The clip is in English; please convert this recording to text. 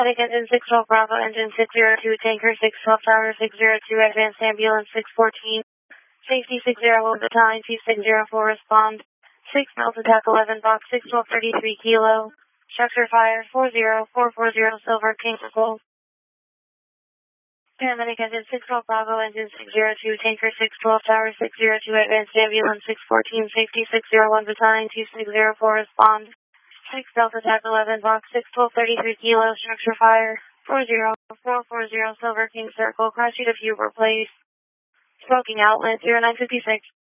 Engine 612 Bravo, Engine 602, Tanker 612 Tower 602, Advanced Ambulance 614, Safety 60, Battalion 2604, respond. 6 Mills Attack 11 Box 61233 Kilo, Structure Fire 40440 Silver King Circle. Paramedic Engine 612 Bravo, Engine 602, Tanker 612 Tower 602, Advanced Ambulance 614, Safety 601, Battalion 2604, respond. 6 Delta Attack 11 Box 61233 Kilo, Structure Fire 40440 Silver King Circle, Crash Sheet of View replaced. Smoking Outlet 0956.